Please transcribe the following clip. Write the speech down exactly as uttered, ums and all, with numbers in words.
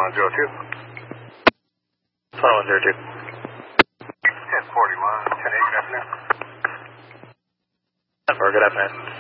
one zero two. twenty-one zero two. ten forty-one, ten eight, good afternoon. ten four, good afternoon.